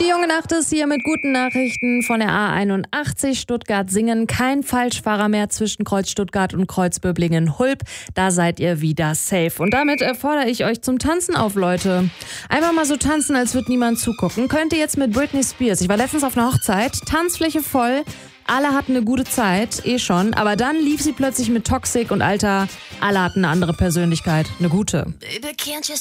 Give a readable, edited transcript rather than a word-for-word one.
Die junge Nacht ist hier mit guten Nachrichten von der A81 Stuttgart-Singen. Kein Falschfahrer mehr zwischen Kreuz Stuttgart und Kreuz Böblingen-Hulb. Da seid ihr wieder safe. Und damit fordere ich euch zum Tanzen auf, Leute. Einfach mal so tanzen, als würde niemand zugucken. Könnt ihr jetzt mit Britney Spears. Ich war letztens auf einer Hochzeit. Tanzfläche voll. Alle hatten eine gute Zeit, schon. Aber dann lief sie plötzlich mit Toxic und Alter, alle hatten eine andere Persönlichkeit. Eine gute.